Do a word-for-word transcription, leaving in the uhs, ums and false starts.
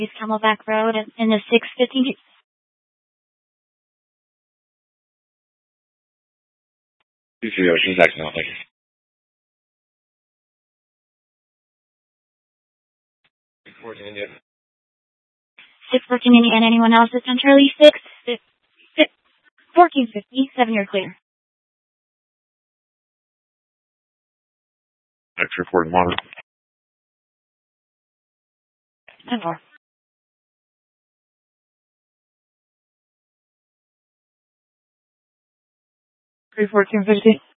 Camelback Road in the six fifty. 继续有新在可能会。Fourteen India. Six fourteen India and anyone else is on Charlie six, six, six fourteen fifty, seven you're clear. Next report one. Ten four. Three fourteen fifty.